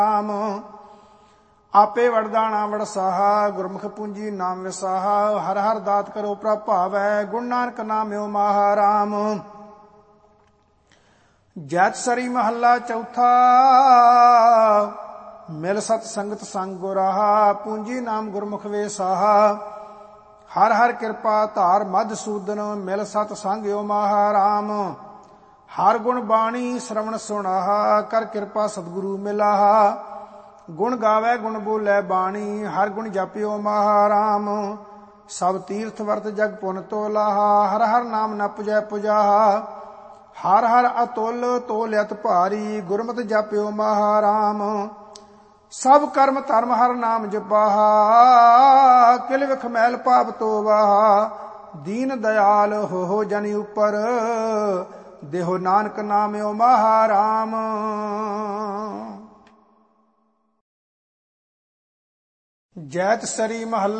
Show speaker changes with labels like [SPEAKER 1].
[SPEAKER 1] ਰਾਮ। ਆਪੇ ਵਰਦਾਣਾ ਵਡਸਾਹਾ, ਗੁਰਮੁਖ ਪੂੰਜੀ ਨਾਮ ਵਿਸਾਹਾ। ਹਰ ਹਰ ਦਾਤ ਕਰੋ ਪ੍ਰਭ ਭਾਵੈ, ਗੁਣ ਨਾਨਕ ਨਾਮਿਓ ਮਹਾਰਾਮ। ਜੈਤ ਸਰੀ ਮਹੱਲਾ ਚੌਥਾ, ਮਿਲ ਸਤ ਸੰਗਤ ਸੰਗ ਗੁਰਾਹਾ। ਪੂੰਜੀ ਨਾਮ ਗੁਰਮੁਖ ਵੇਸਾਹਾ, ਹਰ ਹਰ ਕਿਰਪਾ ਧਾਰ ਮਧਸੂਦਨ। ਮਿਲ ਸਤ ਸੰਗਿਓ ਮਹਾਰਾਮ। ਹਰ ਗੁਣ ਬਾਣੀ ਸ਼ਰਵਣ ਸੁਣਾਹਾ, ਕਰ ਕਿਰਪਾ ਸਤਿਗੁਰੂ ਮਿਲਾਹਾ। ਗੁਣ ਗਾਵੇ ਗੁਣ ਬੋਲੇ ਬਾਣੀ, ਹਰ ਗੁਣ ਜਪਿਓ ਮਹਾਰਾਮ। ਸਭ ਤੀਰਥ ਵਰਤ ਜਗ ਪੁਨ ਤੋਲਾਹਾ, ਹਰ ਹਰ ਨਾਮ ਨ ਪੁਜੈ ਪੁਜਾਹਾ। ਹਰ ਹਰ ਅਤੁਲ ਤੋਲ ਅਤ ਭਾਰੀ, ਗੁਰਮਤਿ ਜਪਿਓ ਮਹਾਰਾਮ। ਸਭ ਕਰਮ ਧਰਮ ਹਰ ਨਾਮ ਜਪਾਹਾ, ਕਿਲ ਵਿਖ ਮੈਲ ਪਾਪ ਤੋਵਾਹਾ। ਦੀਨ ਦਇਆਲ ਹੋ ਜਨ ਉਪਰ, ਦੇਹੋ ਨਾਨਕ ਨਾਮਿਓ ਮਹਾਰਾਮ। ਜੈਤ ਸਰੀ ਮਹੱਲਾ